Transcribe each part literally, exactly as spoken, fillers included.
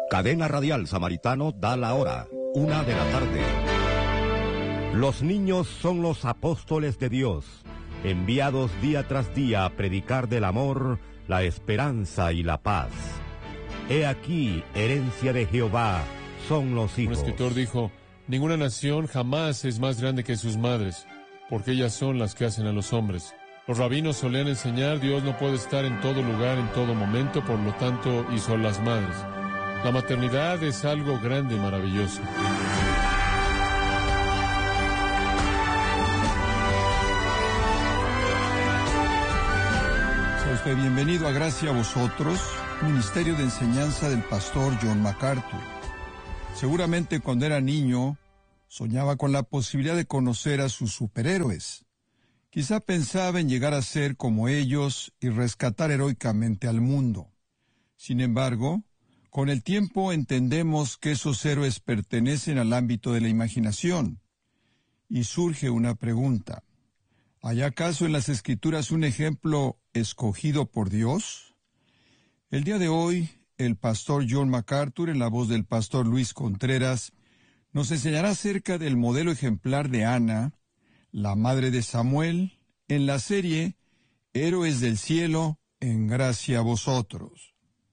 Cadena Radial Samaritano da la hora, una de la tarde. Los niños son los apóstoles de Dios, enviados día tras día a predicar del amor, la esperanza y la paz. He aquí, herencia de Jehová, son los hijos. Un escritor dijo, ninguna nación jamás es más grande que sus madres, porque ellas son las que hacen a los hombres. Los rabinos solían enseñar, Dios no puede estar en todo lugar, en todo momento, por lo tanto hizo a las madres. La maternidad es algo grande y maravilloso. Sea usted bienvenido a Gracia a Vosotros, Ministerio de Enseñanza del Pastor John MacArthur. Seguramente cuando era niño, soñaba con la posibilidad de conocer a sus superhéroes. Quizá pensaba en llegar a ser como ellos y rescatar heroicamente al mundo. Sin embargo, con el tiempo entendemos que esos héroes pertenecen al ámbito de la imaginación. Y surge una pregunta. ¿Hay acaso en las Escrituras un ejemplo escogido por Dios? El día de hoy, el pastor John MacArthur, en la voz del pastor Luis Contreras, nos enseñará acerca del modelo ejemplar de Ana, la madre de Samuel, en la serie Héroes del Cielo, en Gracia a Vosotros.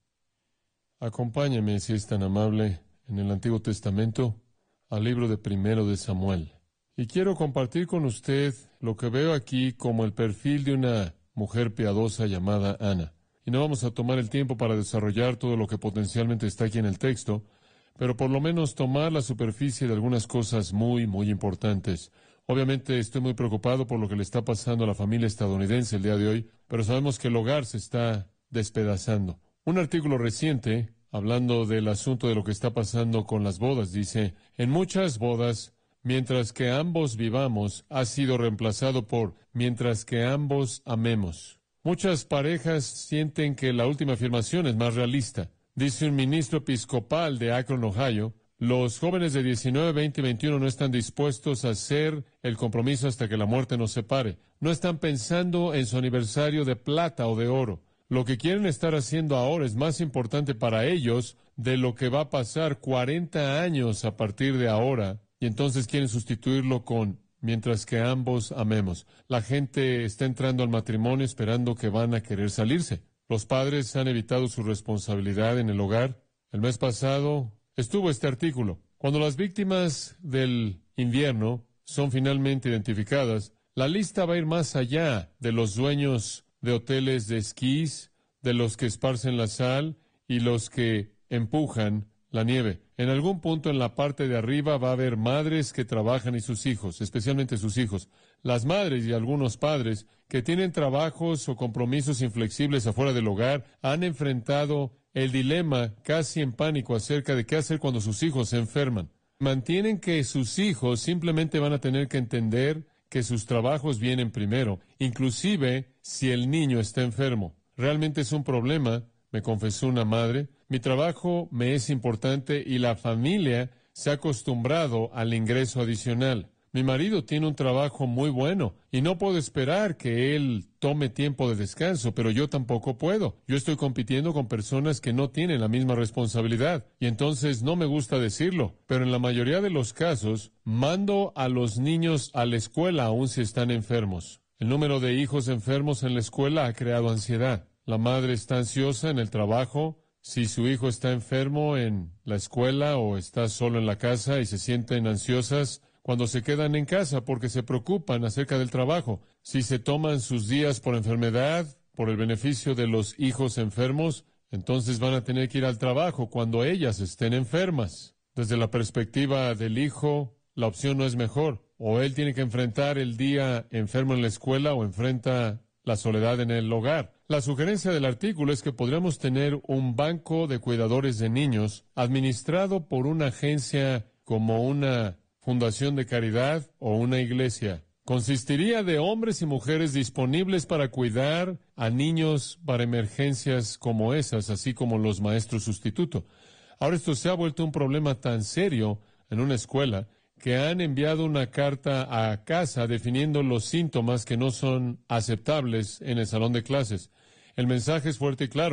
Acompáñame, si es tan amable, en el Antiguo Testamento, al libro de Primero de Samuel. Y quiero compartir con usted lo que veo aquí como el perfil de una mujer piadosa llamada Ana. Y no vamos a tomar el tiempo para desarrollar todo lo que potencialmente está aquí en el texto, pero por lo menos tomar la superficie de algunas cosas muy, muy importantes. Obviamente estoy muy preocupado por lo que le está pasando a la familia estadounidense el día de hoy, pero sabemos que el hogar se está despedazando. Un artículo reciente, hablando del asunto de lo que está pasando con las bodas, dice, en muchas bodas, mientras que ambos vivamos, ha sido reemplazado por mientras que ambos amemos. Muchas parejas sienten que la última afirmación es más realista. Dice un ministro episcopal de Akron, Ohio, los jóvenes de diecinueve, veinte y veintiuno no están dispuestos a hacer el compromiso hasta que la muerte nos separe. No están pensando en su aniversario de plata o de oro. Lo que quieren estar haciendo ahora es más importante para ellos de lo que va a pasar cuarenta años a partir de ahora, y entonces quieren sustituirlo con mientras que ambos amemos. La gente está entrando al matrimonio esperando que van a querer salirse. Los padres han evitado su responsabilidad en el hogar. El mes pasado estuvo este artículo. Cuando las víctimas del invierno son finalmente identificadas, la lista va a ir más allá de los dueños de hoteles de esquís, de los que esparcen la sal y los que empujan la nieve. En algún punto en la parte de arriba va a haber madres que trabajan y sus hijos, especialmente sus hijos. Las madres y algunos padres que tienen trabajos o compromisos inflexibles afuera del hogar han enfrentado el dilema casi en pánico acerca de qué hacer cuando sus hijos se enferman. Mantienen que sus hijos simplemente van a tener que entender que sus trabajos vienen primero, inclusive si el niño está enfermo. Realmente es un problema, me confesó una madre. Mi trabajo me es importante y la familia se ha acostumbrado al ingreso adicional. Mi marido tiene un trabajo muy bueno y no puedo esperar que él tome tiempo de descanso, pero yo tampoco puedo. Yo estoy compitiendo con personas que no tienen la misma responsabilidad y entonces no me gusta decirlo, pero en la mayoría de los casos mando a los niños a la escuela aun si están enfermos. El número de hijos enfermos en la escuela ha creado ansiedad. La madre está ansiosa en el trabajo. Si su hijo está enfermo en la escuela o está solo en la casa y se sienten ansiosas cuando se quedan en casa porque se preocupan acerca del trabajo. Si se toman sus días por enfermedad, por el beneficio de los hijos enfermos, entonces van a tener que ir al trabajo cuando ellas estén enfermas. Desde la perspectiva del hijo, la opción no es mejor. O él tiene que enfrentar el día enfermo en la escuela o enfrenta la soledad en el hogar. La sugerencia del artículo es que podríamos tener un banco de cuidadores de niños administrado por una agencia como una fundación de caridad o una iglesia. Consistiría de hombres y mujeres disponibles para cuidar a niños para emergencias como esas, así como los maestros sustituto. Ahora esto se ha vuelto un problema tan serio en una escuela que han enviado una carta a casa definiendo los síntomas que no son aceptables en el salón de clases. El mensaje es fuerte y claro.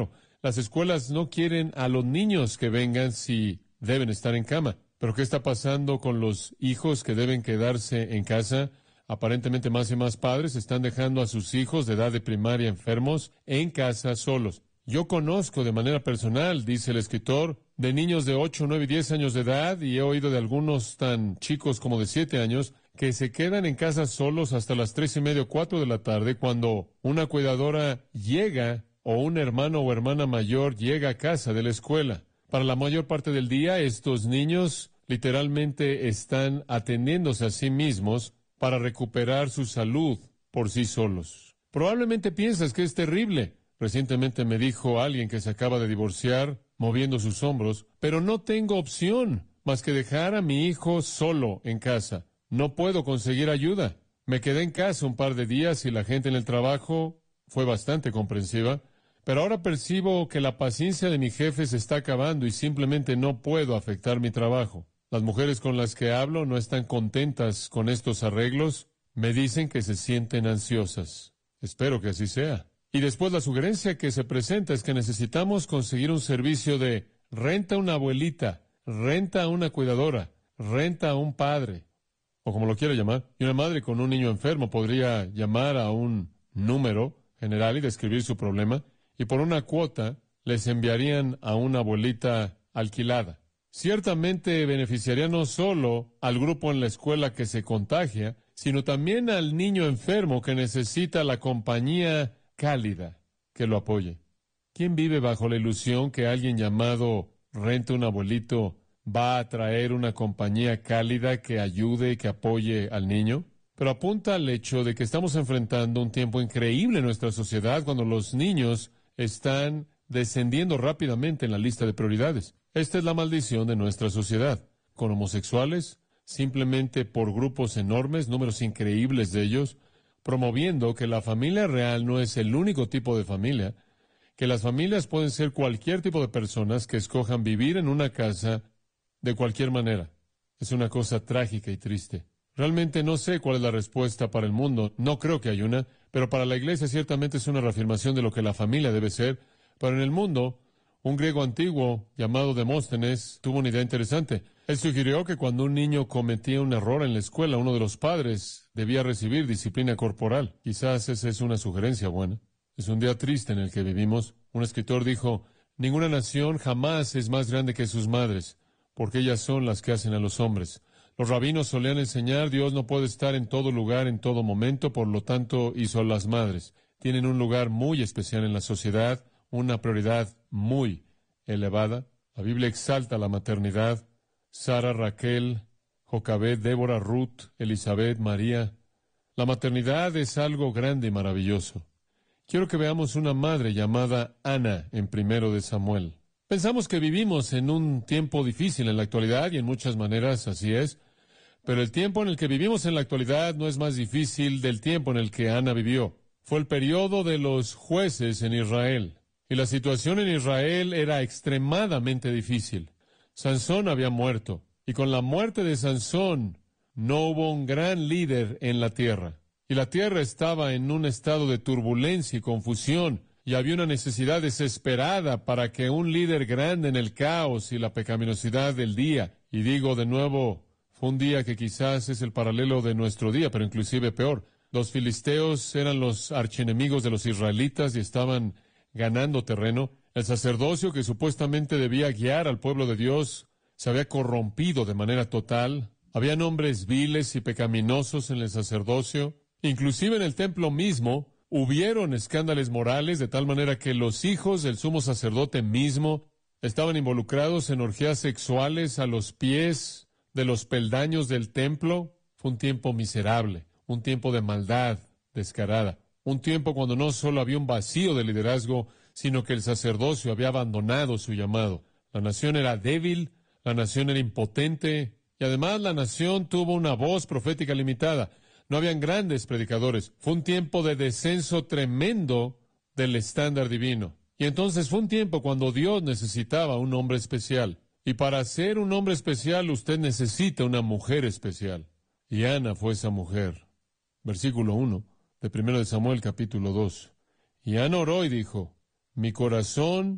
Las escuelas no quieren a los niños que vengan si deben estar en cama. ¿Pero qué está pasando con los hijos que deben quedarse en casa? Aparentemente más y más padres están dejando a sus hijos de edad de primaria enfermos en casa solos. Yo conozco de manera personal, dice el escritor, de niños de ocho, nueve y diez años de edad, y he oído de algunos tan chicos como de siete años, que se quedan en casa solos hasta las tres y media o cuatro de la tarde cuando una cuidadora llega o un hermano o hermana mayor llega a casa de la escuela. Para la mayor parte del día, estos niños literalmente están atendiéndose a sí mismos para recuperar su salud por sí solos. Probablemente piensas que es terrible. Recientemente me dijo alguien que se acaba de divorciar, moviendo sus hombros, pero no tengo opción más que dejar a mi hijo solo en casa. No puedo conseguir ayuda. Me quedé en casa un par de días y la gente en el trabajo fue bastante comprensiva, pero ahora percibo que la paciencia de mi jefe se está acabando y simplemente no puedo afectar mi trabajo. Las mujeres con las que hablo no están contentas con estos arreglos. Me dicen que se sienten ansiosas. Espero que así sea. Y después la sugerencia que se presenta es que necesitamos conseguir un servicio de renta a una abuelita, renta a una cuidadora, renta a un padre, o como lo quiera llamar. Y una madre con un niño enfermo podría llamar a un número general y describir su problema, y por una cuota les enviarían a una abuelita alquilada. Ciertamente beneficiaría no solo al grupo en la escuela que se contagia, sino también al niño enfermo que necesita la compañía cálida que lo apoye. ¿Quién vive bajo la ilusión que alguien llamado renta un abuelito va a traer una compañía cálida que ayude y que apoye al niño? Pero apunta al hecho de que estamos enfrentando un tiempo increíble en nuestra sociedad cuando los niños están descendiendo rápidamente en la lista de prioridades. Esta es la maldición de nuestra sociedad. Con homosexuales, simplemente por grupos enormes, números increíbles de ellos, promoviendo que la familia real no es el único tipo de familia, que las familias pueden ser cualquier tipo de personas que escojan vivir en una casa de cualquier manera. Es una cosa trágica y triste. Realmente no sé cuál es la respuesta para el mundo, no creo que haya una, pero para la Iglesia ciertamente es una reafirmación de lo que la familia debe ser. Pero en el mundo, un griego antiguo llamado Demóstenes tuvo una idea interesante. Él sugirió que cuando un niño cometía un error en la escuela, uno de los padres debía recibir disciplina corporal. Quizás esa es una sugerencia buena. Es un día triste en el que vivimos. Un escritor dijo, ninguna nación jamás es más grande que sus madres, porque ellas son las que hacen a los hombres. Los rabinos solían enseñar, Dios no puede estar en todo lugar, en todo momento, por lo tanto hizo a las madres. Tienen un lugar muy especial en la sociedad, una prioridad muy elevada. La Biblia exalta la maternidad. Sara, Raquel, Jocabed, Débora, Ruth, Elizabeth, María. La maternidad es algo grande y maravilloso. Quiero que veamos una madre llamada Ana en Primero de Samuel. Pensamos que vivimos en un tiempo difícil en la actualidad, y en muchas maneras así es, pero el tiempo en el que vivimos en la actualidad no es más difícil del tiempo en el que Ana vivió. Fue el periodo de los jueces en Israel, y la situación en Israel era extremadamente difícil. Sansón había muerto, y con la muerte de Sansón no hubo un gran líder en la tierra. Y la tierra estaba en un estado de turbulencia y confusión, y había una necesidad desesperada para que un líder grande en el caos y la pecaminosidad del día, y digo de nuevo, fue un día que quizás es el paralelo de nuestro día, pero inclusive peor. Los filisteos eran los archienemigos de los israelitas y estaban ganando terreno. El sacerdocio que supuestamente debía guiar al pueblo de Dios se había corrompido de manera total. Había hombres viles y pecaminosos en el sacerdocio. Inclusive en el templo mismo hubieron escándalos morales de tal manera que los hijos del sumo sacerdote mismo estaban involucrados en orgías sexuales a los pies de los peldaños del templo. Fue un tiempo miserable, un tiempo de maldad descarada, un tiempo cuando no solo había un vacío de liderazgo, sino que el sacerdocio había abandonado su llamado. La nación era débil, la nación era impotente, y además la nación tuvo una voz profética limitada. No habían grandes predicadores. Fue un tiempo de descenso tremendo del estándar divino. Y entonces fue un tiempo cuando Dios necesitaba un hombre especial. Y para ser un hombre especial, usted necesita una mujer especial. Y Ana fue esa mujer. Versículo uno de Primero de Samuel, capítulo dos. Y Ana oró y dijo, mi corazón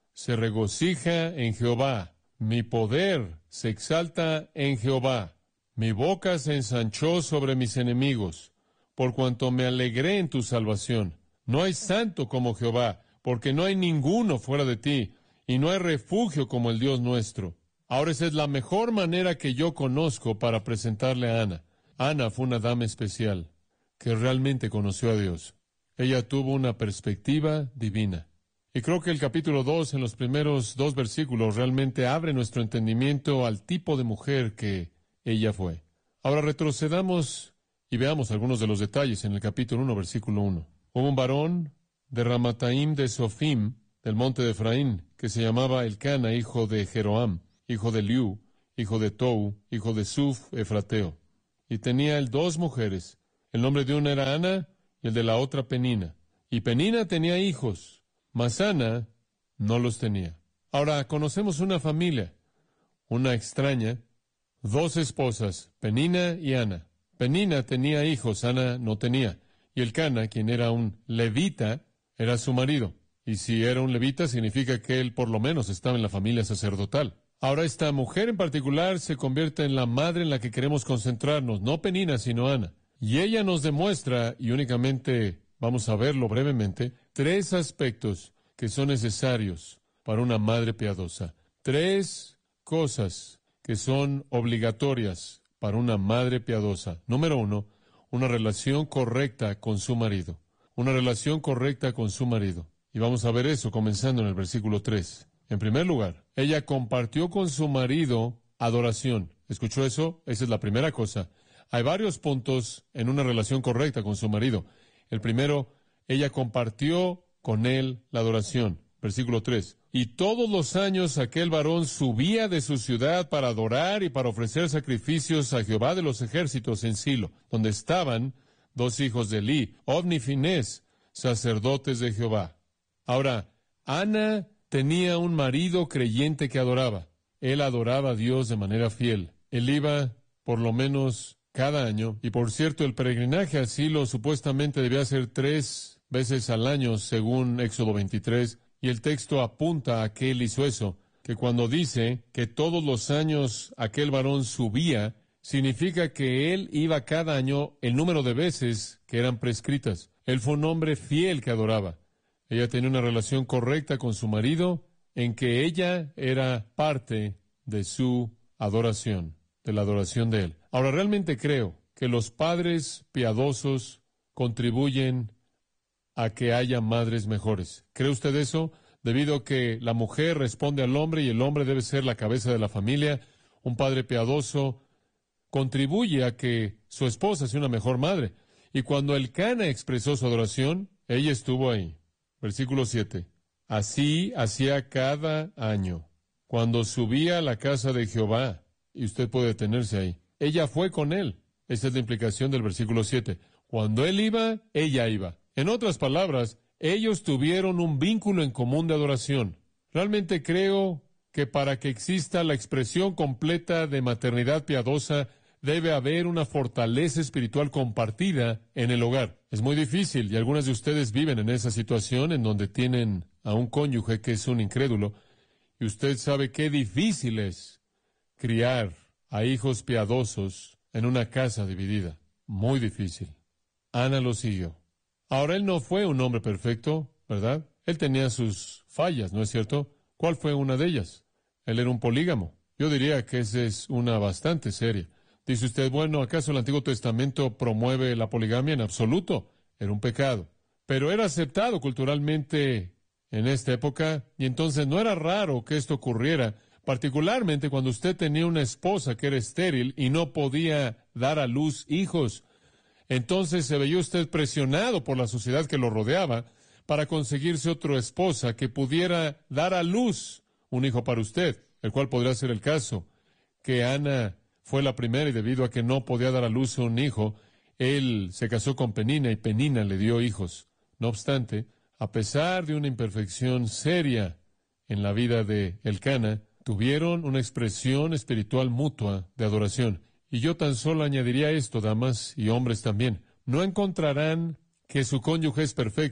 se regocija en Jehová. Mi poder se exalta en Jehová. Mi boca se ensanchó sobre mis enemigos, por cuanto me alegré en tu salvación. No hay santo como Jehová, porque no hay ninguno fuera de ti, y no hay refugio como el Dios nuestro. Ahora esa es la mejor manera que yo conozco para presentarle a Ana. Ana fue una dama especial, que realmente conoció a Dios. Ella tuvo una perspectiva divina. Y creo que el capítulo dos, en los primeros dos versículos, realmente abre nuestro entendimiento al tipo de mujer que ella fue. Ahora retrocedamos y veamos algunos de los detalles en el capítulo uno, versículo uno. Hubo un varón de Ramataim de Sofim, del monte de Efraín, que se llamaba Elcana, hijo de Jeroam, hijo de Liu, hijo de Tou, hijo de Suf, Efrateo. Y tenía él dos mujeres. El nombre de una era Ana y el de la otra Penina. Y Penina tenía hijos, mas Ana no los tenía. Ahora conocemos una familia, una extraña, dos esposas, Penina y Ana. Penina tenía hijos, Ana no tenía. Y Elcana, quien era un levita, era su marido. Y si era un levita, significa que él por lo menos estaba en la familia sacerdotal. Ahora esta mujer en particular se convierte en la madre en la que queremos concentrarnos, no Penina, sino Ana. Y ella nos demuestra, y únicamente vamos a verlo brevemente, tres aspectos que son necesarios para una madre piadosa. Tres cosas que son obligatorias para una madre piadosa. Número uno, una relación correcta con su marido. Una relación correcta con su marido. Y vamos a ver eso comenzando en el versículo tres. En primer lugar, ella compartió con su marido adoración. ¿Escuchó eso? Esa es la primera cosa. Hay varios puntos en una relación correcta con su marido. El primero, ella compartió con él la adoración. Versículo tres. Y todos los años aquel varón subía de su ciudad para adorar y para ofrecer sacrificios a Jehová de los ejércitos en Silo, donde estaban dos hijos de Elí, Ofni y Finés, sacerdotes de Jehová. Ahora, Ana tenía un marido creyente que adoraba. Él adoraba a Dios de manera fiel. Él iba por lo menos cada año, y por cierto, el peregrinaje al Silo supuestamente debía ser tres veces al año, según Éxodo veintitrés, y el texto apunta a que él hizo eso, que cuando dice que todos los años aquel varón subía, significa que él iba cada año el número de veces que eran prescritas. Él fue un hombre fiel que adoraba. Ella tenía una relación correcta con su marido, en que ella era parte de su adoración, de la adoración de él. Ahora, realmente creo que los padres piadosos contribuyen a que haya madres mejores. ¿Cree usted eso? Debido a que la mujer responde al hombre y el hombre debe ser la cabeza de la familia, un padre piadoso contribuye a que su esposa sea una mejor madre. Y cuando Elcana expresó su adoración, ella estuvo ahí. Versículo siete. Así hacía cada año, cuando subía a la casa de Jehová, y usted puede detenerse ahí. Ella fue con él. Esa es la implicación del versículo siete. Cuando él iba, ella iba. En otras palabras, ellos tuvieron un vínculo en común de adoración. Realmente creo que para que exista la expresión completa de maternidad piadosa, debe haber una fortaleza espiritual compartida en el hogar. Es muy difícil, y algunas de ustedes viven en esa situación en donde tienen a un cónyuge que es un incrédulo, y usted sabe qué difícil es criar a hijos piadosos en una casa dividida. Muy difícil. Ana lo siguió. Ahora, él no fue un hombre perfecto, ¿verdad? Él tenía sus fallas, ¿no es cierto? ¿Cuál fue una de ellas? Él era un polígamo. Yo diría que esa es una bastante seria. Dice usted, bueno, ¿acaso el Antiguo Testamento promueve la poligamia? En absoluto. Era un pecado. Pero era aceptado culturalmente en esta época, y entonces no era raro que esto ocurriera, particularmente cuando usted tenía una esposa que era estéril y no podía dar a luz hijos. Entonces se veía usted presionado por la sociedad que lo rodeaba para conseguirse otra esposa que pudiera dar a luz un hijo para usted, el cual podría ser el caso, que Ana fue la primera y debido a que no podía dar a luz un hijo, él se casó con Penina y Penina le dio hijos. No obstante, a pesar de una imperfección seria en la vida de Elcana, tuvieron una expresión espiritual mutua de adoración. Y yo tan solo añadiría esto, damas y hombres también. No encontrarán que su cónyuge es perfecto,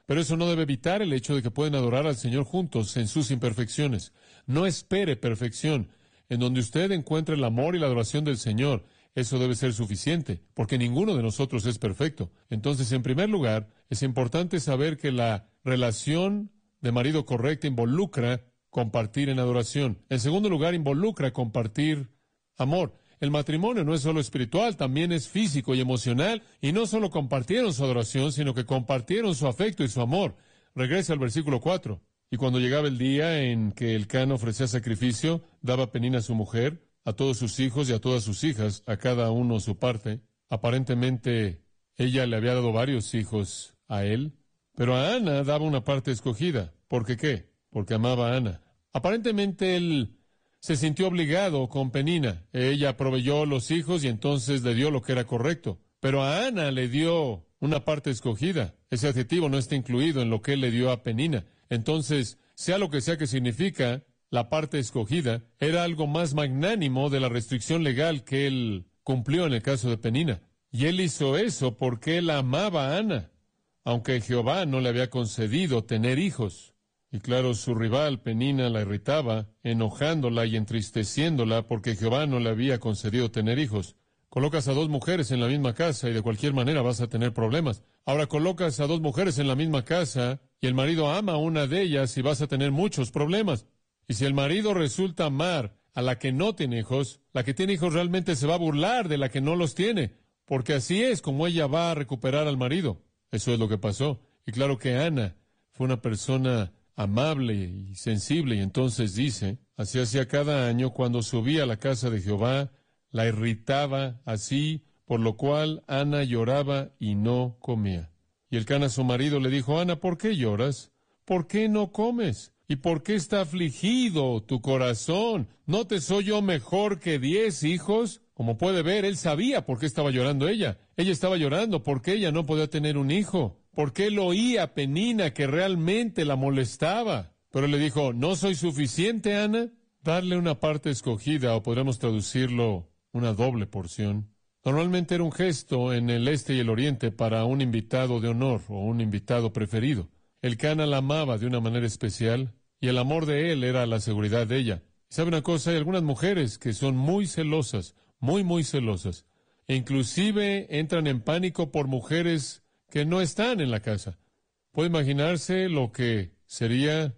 Pero eso no debe evitar el hecho de que pueden adorar al Señor juntos en sus imperfecciones. No espere perfección. En donde usted encuentre el amor y la adoración del Señor, eso debe ser suficiente, porque ninguno de nosotros es perfecto. Entonces, en primer lugar, es importante saber que la relación de marido correcta involucra compartir en adoración. En segundo lugar, involucra compartir amor. El matrimonio no es solo espiritual, también es físico y emocional, y no solo compartieron su adoración, sino que compartieron su afecto y su amor. Regresa al versículo cuatro. Y cuando llegaba el día en que Elcana ofrecía sacrificio, daba Penina a su mujer, a todos sus hijos y a todas sus hijas, a cada uno su parte. Aparentemente, ella le había dado varios hijos a él, pero a Ana daba una parte escogida. ¿Por qué qué? Porque amaba a Ana. Aparentemente, él se sintió obligado con Penina. Ella proveyó los hijos y entonces le dio lo que era correcto. Pero a Ana le dio una parte escogida. Ese adjetivo no está incluido en lo que él le dio a Penina. Entonces, sea lo que sea que significa la parte escogida, era algo más magnánimo de la restricción legal que él cumplió en el caso de Penina. Y él hizo eso porque él amaba a Ana, aunque Jehová no le había concedido tener hijos. Y claro, su rival Penina la irritaba, enojándola y entristeciéndola porque Jehová no le había concedido tener hijos. Colocas a dos mujeres en la misma casa y de cualquier manera vas a tener problemas. Ahora colocas a dos mujeres en la misma casa y el marido ama a una de ellas y vas a tener muchos problemas. Y si el marido resulta amar a la que no tiene hijos, la que tiene hijos realmente se va a burlar de la que no los tiene, porque así es como ella va a recuperar al marido. Eso es lo que pasó. Y claro que Ana fue una persona amable y sensible, y entonces dice, así hacía cada año cuando subía a la casa de Jehová, la irritaba así, por lo cual Ana lloraba y no comía. Y Elcana su marido le dijo, Ana, ¿por qué lloras? ¿Por qué no comes? ¿Y por qué está afligido tu corazón? ¿No te soy yo mejor que diez hijos? Como puede ver, él sabía por qué estaba llorando ella. Ella estaba llorando porque ella no podía tener un hijo. Porque él oía a Penina que realmente la molestaba. Pero él le dijo, ¿no soy suficiente, Ana? Darle una parte escogida, o podríamos traducirlo, una doble porción. Normalmente era un gesto en el este y el oriente para un invitado de honor o un invitado preferido. Elcana la amaba de una manera especial y el amor de él era la seguridad de ella. ¿Sabe una cosa? Hay algunas mujeres que son muy celosas, muy, muy celosas. E inclusive entran en pánico por mujeres que no están en la casa. ¿Puede imaginarse lo que sería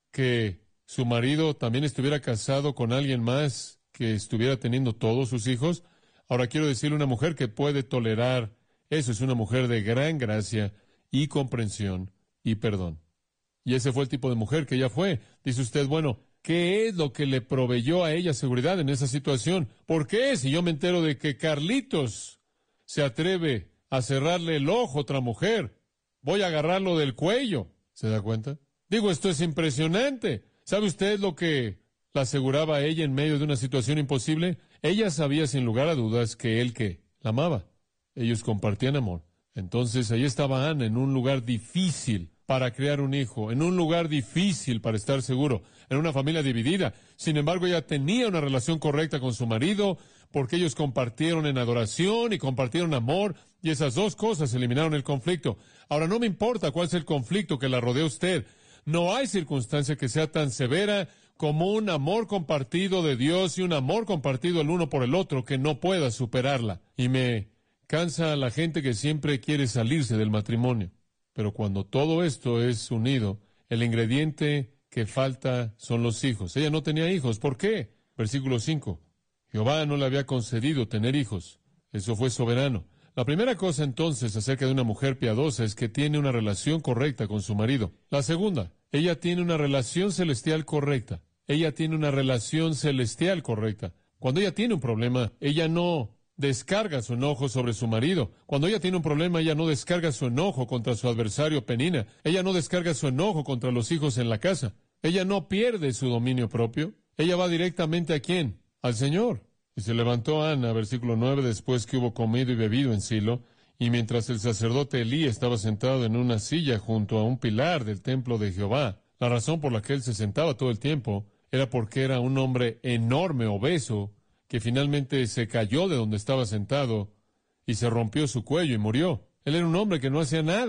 que su marido también estuviera casado con alguien más que estuviera teniendo todos sus hijos? Ahora quiero decirle, una mujer que puede tolerar eso es una mujer de gran gracia y comprensión y perdón. Y ese fue el tipo de mujer que ella fue. Dice usted, bueno, ¿qué es lo que le proveyó a ella seguridad en esa situación? ¿Por qué? Si yo me entero de que Carlitos se atreve a cerrarle el ojo a otra mujer, voy a agarrarlo del cuello. ¿Se da cuenta? Digo, esto es impresionante. ¿Sabe usted lo que la aseguraba a ella en medio de una situación imposible? Ella sabía sin lugar a dudas que él que la amaba. Ellos compartían amor. Entonces ahí estaba Ana en un lugar difícil para crear un hijo, en un lugar difícil para estar seguro, en una familia dividida. Sin embargo, ella tenía una relación correcta con su marido, porque ellos compartieron en adoración y compartieron amor, y esas dos cosas eliminaron el conflicto. Ahora, no me importa cuál es el conflicto que la rodea a usted. No hay circunstancia que sea tan severa como un amor compartido de Dios y un amor compartido el uno por el otro que no pueda superarla. Y me cansa a la gente que siempre quiere salirse del matrimonio. Pero cuando todo esto es unido, el ingrediente que falta son los hijos. Ella no tenía hijos. ¿Por qué? Versículo cinco. Jehová no le había concedido tener hijos. Eso fue soberano. La primera cosa entonces acerca de una mujer piadosa es que tiene una relación correcta con su marido. La segunda, ella tiene una relación celestial correcta. Ella tiene una relación celestial correcta. Cuando ella tiene un problema, ella no descarga su enojo sobre su marido. Cuando ella tiene un problema, ella no descarga su enojo contra su adversario Penina. Ella no descarga su enojo contra los hijos en la casa. Ella no pierde su dominio propio. Ella va directamente ¿a quién? Al Señor. Y se levantó Ana, versículo nueve, después que hubo comido y bebido en Silo, y mientras el sacerdote Elí estaba sentado en una silla junto a un pilar del templo de Jehová. La razón por la que él se sentaba todo el tiempo era porque era un hombre enorme, obeso, que finalmente se cayó de donde estaba sentado y se rompió su cuello y murió. Él era un hombre que no hacía nada.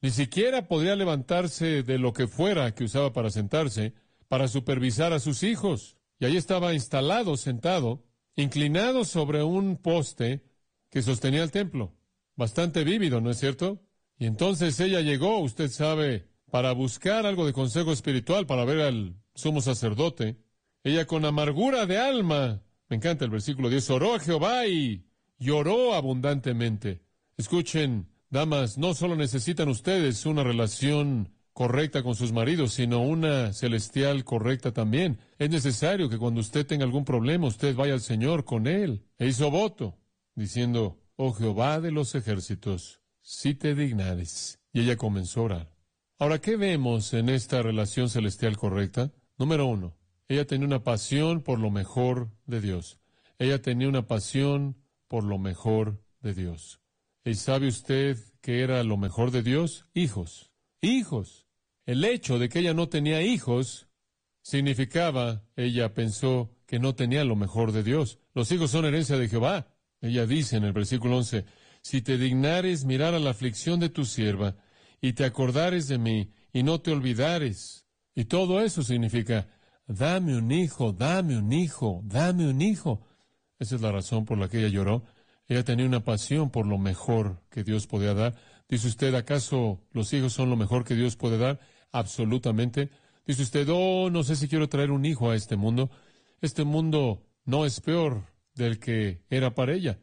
Ni siquiera podría levantarse de lo que fuera que usaba para sentarse, para supervisar a sus hijos. Y ahí estaba instalado, sentado, inclinado sobre un poste que sostenía el templo. Bastante vívido, ¿no es cierto? Y entonces ella llegó, usted sabe, para buscar algo de consejo espiritual, para ver al sumo sacerdote. Ella con amargura de alma, me encanta el versículo diez, oró a Jehová y lloró abundantemente. Escuchen, damas, no solo necesitan ustedes una relación correcta con sus maridos, sino una celestial correcta también. Es necesario que cuando usted tenga algún problema, usted vaya al Señor con él. E hizo voto, diciendo, oh Jehová de los ejércitos, si te dignares. Y ella comenzó a orar. Ahora, ¿qué vemos en esta relación celestial correcta? Número uno, ella tenía una pasión por lo mejor de Dios. Ella tenía una pasión por lo mejor de Dios. ¿Y sabe usted qué era lo mejor de Dios? Hijos. Hijos. El hecho de que ella no tenía hijos significaba, ella pensó, que no tenía lo mejor de Dios. Los hijos son herencia de Jehová. Ella dice en el versículo once, si te dignares mirar a la aflicción de tu sierva, y te acordares de mí, y no te olvidares. Y todo eso significa, dame un hijo, dame un hijo, dame un hijo. Esa es la razón por la que ella lloró. Ella tenía una pasión por lo mejor que Dios podía dar. Dice usted, ¿acaso los hijos son lo mejor que Dios puede dar? Absolutamente. Dice usted, oh, no sé si quiero traer un hijo a este mundo. Este mundo no es peor del que era para ella.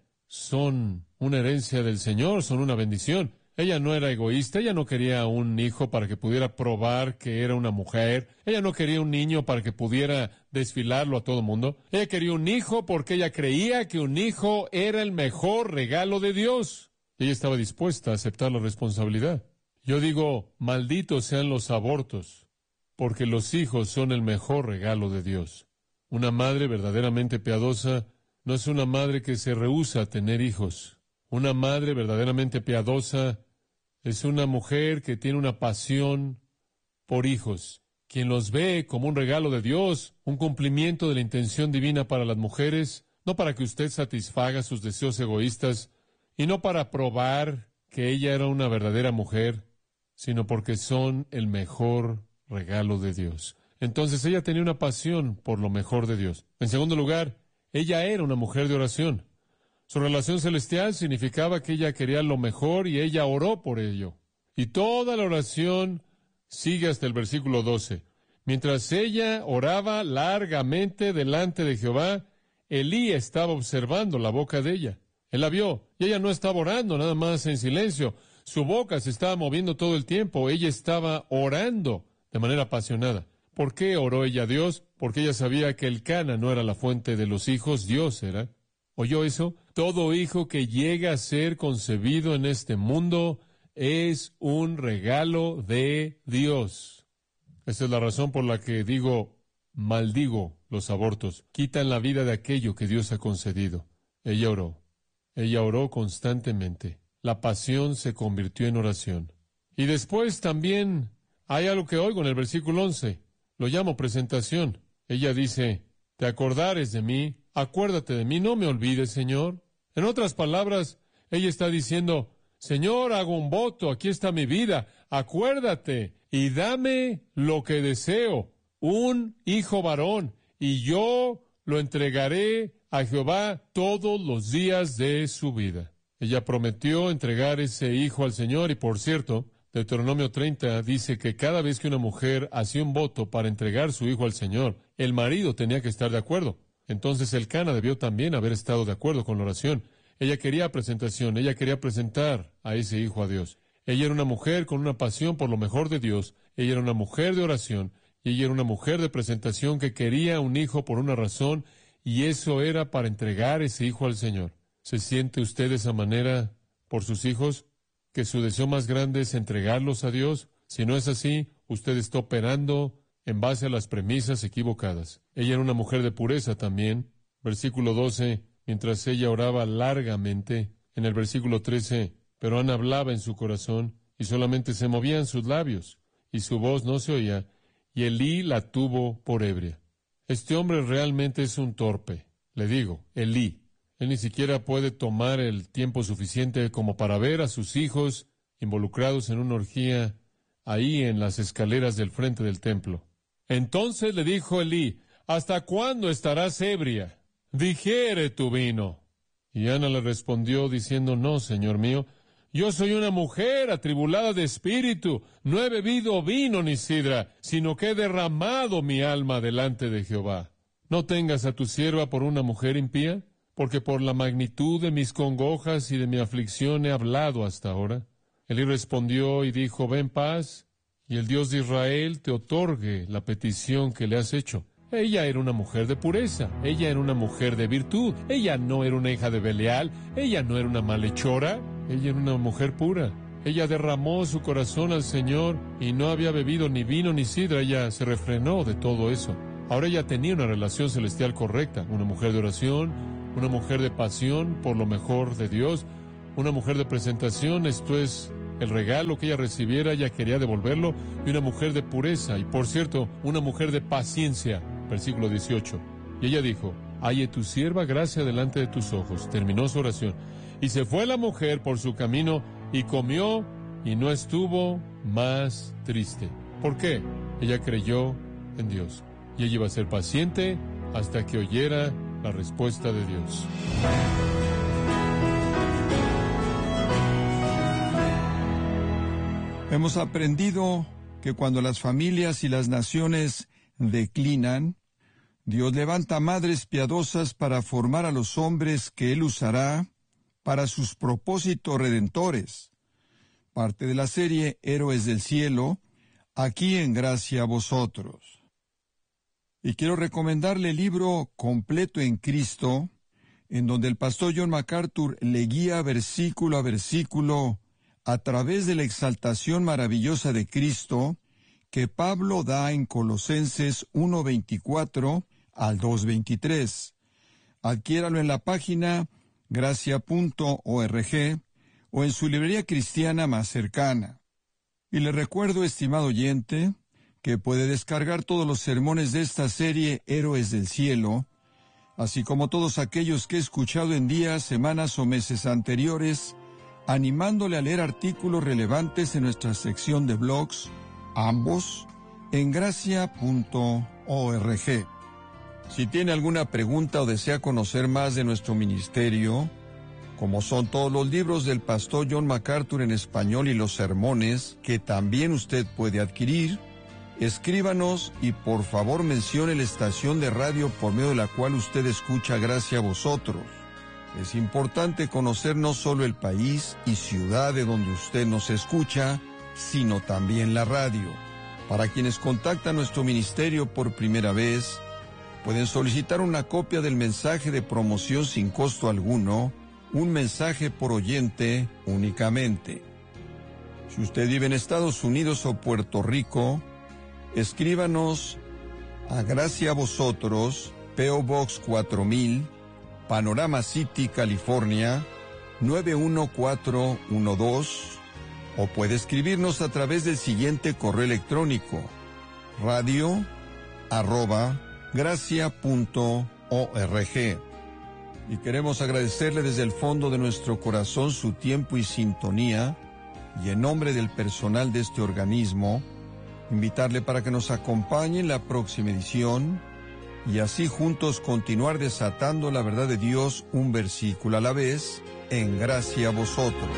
Son una herencia del Señor, son una bendición. Ella no era egoísta, ella no quería un hijo para que pudiera probar que era una mujer. Ella no quería un niño para que pudiera desfilarlo a todo mundo. Ella quería un hijo porque ella creía que un hijo era el mejor regalo de Dios. Ella estaba dispuesta a aceptar la responsabilidad. Yo digo, malditos sean los abortos, porque los hijos son el mejor regalo de Dios. Una madre verdaderamente piadosa no es una madre que se rehúsa a tener hijos. Una madre verdaderamente piadosa es una mujer que tiene una pasión por hijos, quien los ve como un regalo de Dios, un cumplimiento de la intención divina para las mujeres, no para que usted satisfaga sus deseos egoístas, y no para probar que ella era una verdadera mujer, sino porque son el mejor regalo de Dios. Entonces ella tenía una pasión por lo mejor de Dios. En segundo lugar, ella era una mujer de oración. Su relación celestial significaba que ella quería lo mejor y ella oró por ello. Y toda la oración sigue hasta el versículo doce. Mientras ella oraba largamente delante de Jehová, Elí estaba observando la boca de ella. Él la vio, y ella no estaba orando nada más en silencio. Su boca se estaba moviendo todo el tiempo. Ella estaba orando de manera apasionada. ¿Por qué oró ella a Dios? Porque ella sabía que el Cana no era la fuente de los hijos, Dios era. ¿Oyó eso? Todo hijo que llega a ser concebido en este mundo es un regalo de Dios. Esa es la razón por la que digo, maldigo los abortos. Quitan la vida de aquello que Dios ha concedido. Ella oró. Ella oró constantemente. La pasión se convirtió en oración. Y después también hay algo que oigo en el versículo once. Lo llamo presentación. Ella dice, te acordares de mí, acuérdate de mí, no me olvides, Señor. En otras palabras, ella está diciendo, Señor, hago un voto, aquí está mi vida, acuérdate y dame lo que deseo, un hijo varón, y yo lo entregaré a Jehová todos los días de su vida. Ella prometió entregar ese hijo al Señor, y por cierto, Deuteronomio treinta dice que cada vez que una mujer hacía un voto para entregar su hijo al Señor, el marido tenía que estar de acuerdo. Entonces el Cana debió también haber estado de acuerdo con la oración. Ella quería presentación, ella quería presentar a ese hijo a Dios. Ella era una mujer con una pasión por lo mejor de Dios, ella era una mujer de oración, y ella era una mujer de presentación que quería un hijo por una razón, y eso era para entregar ese hijo al Señor. ¿Se siente usted de esa manera por sus hijos? ¿Que su deseo más grande es entregarlos a Dios? Si no es así, usted está operando en base a las premisas equivocadas. Ella era una mujer de pureza también. Versículo doce, mientras ella oraba largamente. En el versículo trece, pero Ana hablaba en su corazón, y solamente se movían sus labios, y su voz no se oía, y Elí la tuvo por ebria. Este hombre realmente es un torpe. Le digo, Elí. Él ni siquiera puede tomar el tiempo suficiente como para ver a sus hijos involucrados en una orgía ahí en las escaleras del frente del templo. Entonces le dijo Elí, ¿hasta cuándo estarás ebria? Digiere tu vino. Y Ana le respondió diciendo, no, señor mío, yo soy una mujer atribulada de espíritu, no he bebido vino ni sidra, sino que he derramado mi alma delante de Jehová. ¿No tengas a tu sierva por una mujer impía? Porque por la magnitud de mis congojas y de mi aflicción he hablado hasta ahora. Elí respondió y dijo, ven paz, y el Dios de Israel te otorgue la petición que le has hecho. Ella era una mujer de pureza, ella era una mujer de virtud, ella no era una hija de Belial, ella no era una malhechora, ella era una mujer pura. Ella derramó su corazón al Señor y no había bebido ni vino ni sidra, ella se refrenó de todo eso. Ahora ella tenía una relación celestial correcta, una mujer de oración, una mujer de pasión por lo mejor de Dios, una mujer de presentación, esto es, el regalo que ella recibiera, ella quería devolverlo, y una mujer de pureza, y por cierto, una mujer de paciencia, versículo dieciocho. Y ella dijo, halle tu sierva gracia delante de tus ojos. Terminó su oración. Y se fue la mujer por su camino, y comió, y no estuvo más triste. ¿Por qué? Ella creyó en Dios. Y ella iba a ser paciente hasta que oyera la respuesta de Dios. Hemos aprendido que cuando las familias y las naciones declinan, Dios levanta madres piadosas para formar a los hombres que Él usará para sus propósitos redentores. Parte de la serie Héroes del Cielo, aquí en Gracia a Vosotros. Y quiero recomendarle el libro Completo en Cristo, en donde el pastor John MacArthur le guía versículo a versículo a través de la exaltación maravillosa de Cristo que Pablo da en Colosenses uno veinticuatro al dos veintitrés. Adquiéralo en la página gracia punto org o en su librería cristiana más cercana. Y le recuerdo, estimado oyente, que puede descargar todos los sermones de esta serie Héroes del Cielo, así como todos aquellos que he escuchado en días, semanas o meses anteriores, animándole a leer artículos relevantes en nuestra sección de blogs, ambos en gracia punto org. Si tiene alguna pregunta o desea conocer más de nuestro ministerio, como son todos los libros del pastor John MacArthur en español y los sermones que también usted puede adquirir, escríbanos y por favor mencione la estación de radio por medio de la cual usted escucha Gracia a Vosotros. Es importante conocer no solo el país y ciudad de donde usted nos escucha, sino también la radio. Para quienes contactan nuestro ministerio por primera vez, pueden solicitar una copia del mensaje de promoción sin costo alguno, un mensaje por oyente únicamente. Si usted vive en Estados Unidos o Puerto Rico, escríbanos a Gracia a Vosotros, P O Box cuatro mil, Panorama City, California, nueve uno cuatro uno dos, o puede escribirnos a través del siguiente correo electrónico, radio arroba gracia punto org. Y queremos agradecerle desde el fondo de nuestro corazón su tiempo y sintonía, y en nombre del personal de este organismo, invitarle para que nos acompañe en la próxima edición, y así juntos continuar desatando la verdad de Dios un versículo a la vez, en Gracia a Vosotros.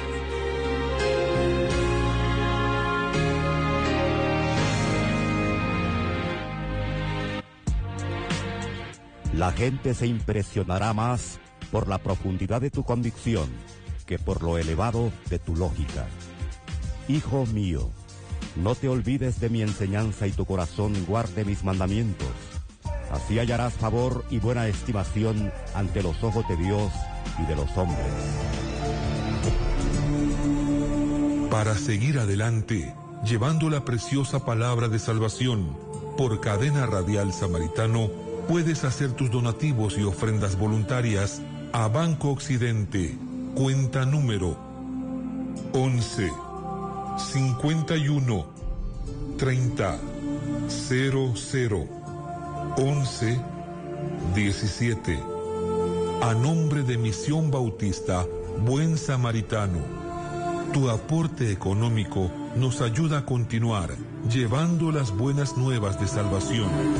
La gente se impresionará más por la profundidad de tu convicción que por lo elevado de tu lógica. Hijo mío, no te olvides de mi enseñanza y tu corazón guarde mis mandamientos. Así hallarás favor y buena estimación ante los ojos de Dios y de los hombres. Para seguir adelante, llevando la preciosa palabra de salvación, por Cadena Radial Samaritano, puedes hacer tus donativos y ofrendas voluntarias a Banco Occidente, cuenta número once, cincuenta y uno, treinta, cero cero, once, diecisiete. A nombre de Misión Bautista Buen Samaritano, Tu aporte económico nos ayuda a continuar llevando las buenas nuevas de salvación.